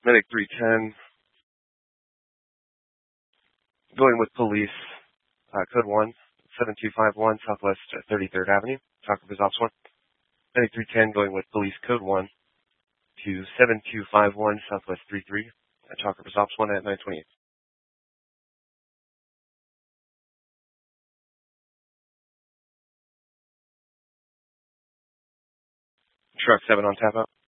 Medic 310, going with police, code 1, 7251 Southwest 33rd Avenue, Chocolate Ops 1. Medic 310, going with police, code 1 to 7251 Southwest 33, Chocolate Ops 1 at 928. Truck 7 on tap out.